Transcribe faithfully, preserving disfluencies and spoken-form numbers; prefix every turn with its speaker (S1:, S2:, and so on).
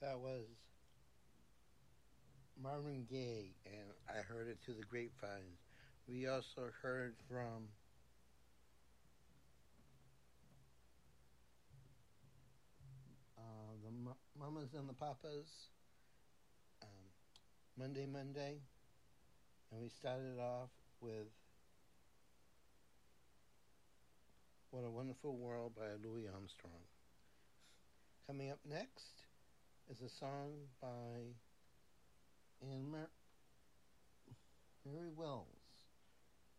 S1: That was Marvin Gaye, and I heard it through the grapevines. We also heard from uh, the M- Mamas and the Papas, um, Monday Monday, and we started off with What a Wonderful World by Louis Armstrong. Coming up next is a song by Anne Mar- Mary Wells.